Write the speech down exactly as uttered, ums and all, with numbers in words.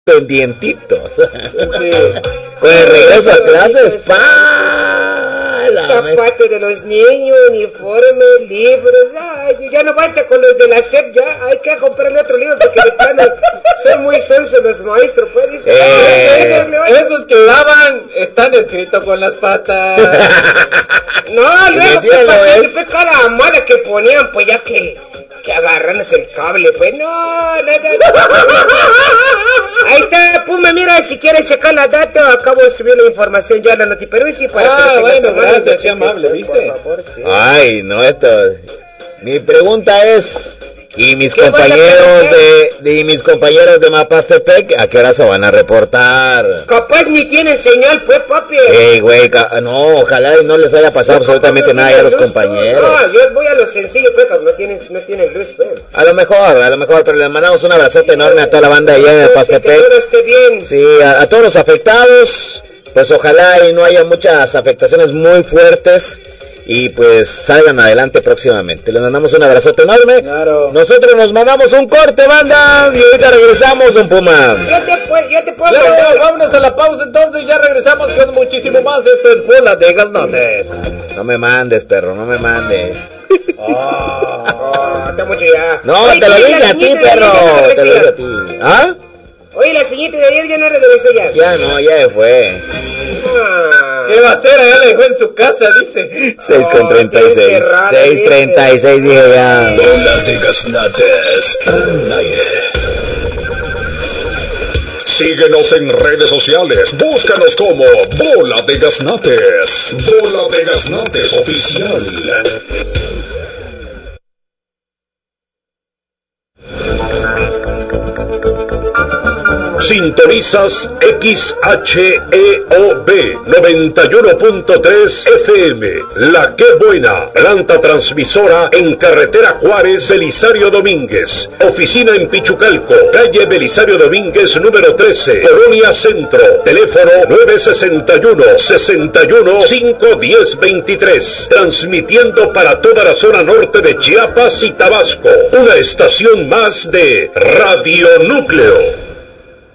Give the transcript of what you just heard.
pendientitos. Sí. Con el regreso a clases, ¡pa! Zapatos de los niños, uniformes, libros. Ay, ya no basta con los de la S E P, ya hay que comprarle otro libro porque de plano son muy sonsos los maestros, pues. Dice, eh, esos que daban están escritos con las patas. No, luego fue, fue cada amada que ponían, pues ya que que agarranos el cable, pues no, no, no, no. Ahí está, Puma, mira, si quieres checar la data, acabo de subir la información ya a la Notiperú, para ah, que bueno, gracias, qué amable, pues, ¿viste? Por favor, sí. Ay, no, esto, mi pregunta es, ¿y mis compañeros de, de y mis compañeros de Mapastepec, a qué hora se van a reportar? Capaz ni tienen señal, pues, papi. Ey, güey, ca- no, ojalá y no les haya pasado no, absolutamente no nada a los luz, compañeros. No, yo voy a lo sencillo, pues, no tienen, no tienen luz, pues. A lo mejor, a lo mejor, pero les mandamos un abrazote enorme a toda la banda allá de Mapastepec. Que todo esté bien. Sí, a, a todos los afectados, pues ojalá y no haya muchas afectaciones muy fuertes. Y pues salgan adelante próximamente. Les mandamos un abrazote enorme. Claro. Nosotros nos mandamos un corte, banda. Y ahorita regresamos, don Puma. Yo te, yo te puedo claro, mandar. Vámonos a la pausa entonces. Ya regresamos con muchísimo más. Esto es Bola de Gasnotes. No me mandes, perro, no me mandes. Oh, oh, está mucho ya. No, Oye, te lo dije a ti, perro. Te lo dije a ti. ¿Ah? Oye, la señorita de ayer ya no regresó ya. Ya no, ya fue. Ah. ¿Qué va a hacer? Allá la dejó en su casa, dice. seis con treinta y seis. seis treinta y seis, dije ya. Bola de Gasnates al aire. Síguenos en redes sociales. Búscanos como Bola de Gasnates. Bola de Gasnates Oficial. Sintonizas X H E O B noventa y uno punto tres F M, La Qué Buena, planta transmisora en carretera Juárez, Belisario Domínguez, oficina en Pichucalco, calle Belisario Domínguez número trece, Colonia Centro, teléfono nueve sesenta y uno, sesenta y uno, cinco diez veintitrés, transmitiendo para toda la zona norte de Chiapas y Tabasco, una estación más de Radio Núcleo.